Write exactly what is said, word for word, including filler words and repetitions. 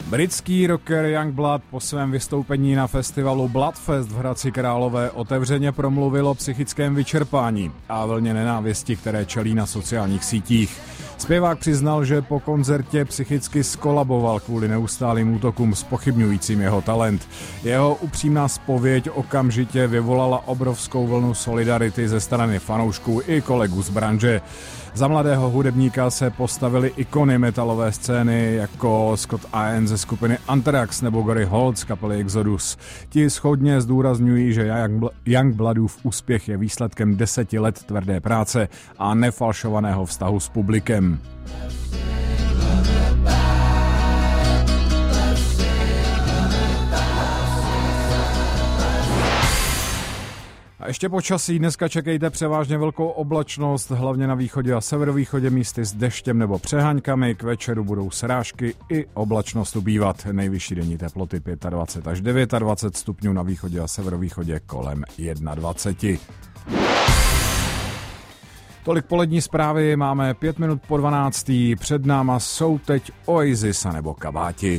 Britský rocker Youngblood po svém vystoupení na festivalu Bloodfest v Hradci Králové otevřeně promluvil o psychickém vyčerpání a vlně nenávisti, které čelí na sociálních sítích. Zpěvák přiznal, že po koncertě psychicky skolaboval kvůli neustálým útokům zpochybňujícím jeho talent. Jeho upřímná zpověď okamžitě vyvolala obrovskou vlnu solidarity ze strany fanoušků i kolegů z branže. Za mladého hudebníka se postavily ikony metalové scény jako Scott Ian ze skupiny Anthrax nebo Gary Holt z kapely Exodus. Ti shodně zdůrazňují, že Youngbloodův úspěch je výsledkem deseti let tvrdé práce a nefalšovaného vztahu s publikem. A ještě počasí. Dneska čekejte převážně velkou oblačnost, hlavně na východě a severovýchodě, místy s deštěm nebo přeháňkami. K večeru budou srážky i oblačnost ubývat. Nejvyšší denní teploty dvacet pět až dvacet devět stupňů, na východě a severovýchodě kolem dvacet jedna. Tolik polední zprávy, máme pět minut po dvanáctý. Před náma jsou teď Oasis a nebo Kabáti.